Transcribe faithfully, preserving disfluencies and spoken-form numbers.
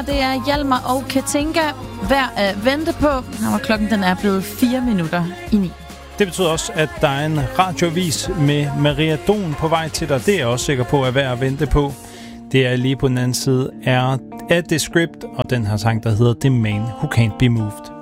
her, det er Hjalmar og Katinka. Værd at vente på. Her var klokken, den er blevet fire minutter i ni. Det betyder også, at der er en radioavis med Maria Don på vej til dig. Det er jeg også sikker på, at værd at vente på. Det er lige på den anden side er af The Script, og den her sang, der hedder The Man Who Can't Be Moved.